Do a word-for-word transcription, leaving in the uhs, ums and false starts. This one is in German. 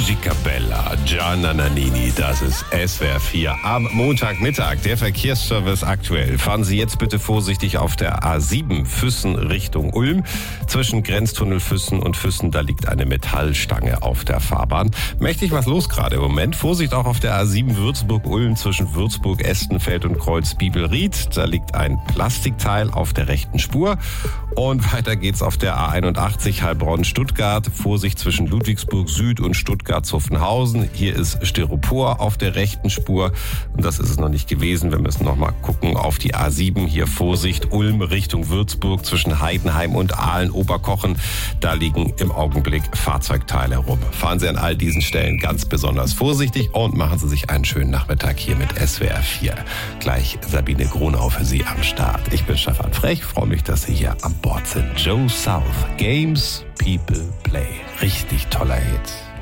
Musica Bella, Gianna Nannini, das ist S W R vier am Montagmittag. Der Verkehrsservice aktuell. Fahren Sie jetzt bitte vorsichtig auf der A sieben Füssen Richtung Ulm. Zwischen Grenztunnel Füssen und Füssen, da liegt eine Metallstange auf der Fahrbahn. Mächtig was los gerade im Moment. Vorsicht auch auf der A sieben Würzburg-Ulm zwischen Würzburg, Estenfeld und Kreuz-Bibelried. Da liegt ein Plastikteil auf der rechten Spur. Und weiter geht's auf der A einundachtzig Heilbronn-Stuttgart. Vorsicht zwischen Ludwigsburg Süd und Stuttgart-Zuffenhausen. Hier ist Styropor auf der rechten Spur. Und das ist es noch nicht gewesen. Wir müssen noch mal gucken auf die A sieben. Hier Vorsicht Ulm Richtung Würzburg zwischen Heidenheim und Aalen-Oberkochen. Da liegen im Augenblick Fahrzeugteile rum. Fahren Sie an all diesen Stellen ganz besonders vorsichtig und machen Sie sich einen schönen Nachmittag hier mit S W R vier. Gleich Sabine Gronau für Sie am Start. Ich bin Stefan Frech. Freue mich, dass Sie hier am Bord sind. Joe South. Games People Play. Richtig toller Hit.